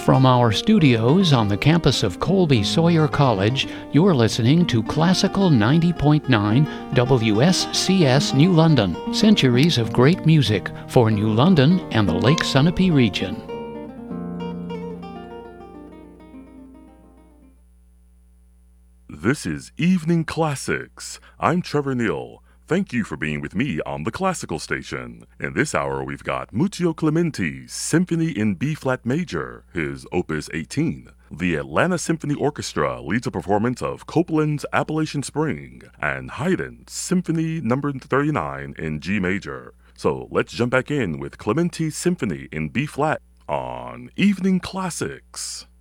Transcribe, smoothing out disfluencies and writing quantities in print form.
From our studios on the campus of Colby Sawyer College, you're listening to Classical 90.9 WSCS New London. Centuries of great music for New London and the Lake Sunapee region. This is Evening Classics. I'm Trevor Neal. Thank you for being with me on the Classical Station. In this hour, we've got Muzio Clementi's Symphony in B-flat major, his Opus 18. The Atlanta Symphony Orchestra leads a performance of Copland's Appalachian Spring and Haydn's Symphony No. 39 in G major. So let's jump back in with Clementi's Symphony in B-flat on Evening Classics.